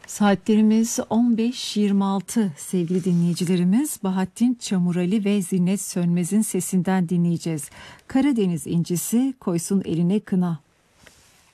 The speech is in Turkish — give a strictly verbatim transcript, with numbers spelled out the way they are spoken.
Saatlerimiz on beş yirmi altı sevgili dinleyicilerimiz. Bahattin Çamurali ve Zinnet Sönmez'in sesinden dinleyeceğiz. Karadeniz incisi koysun eline kına.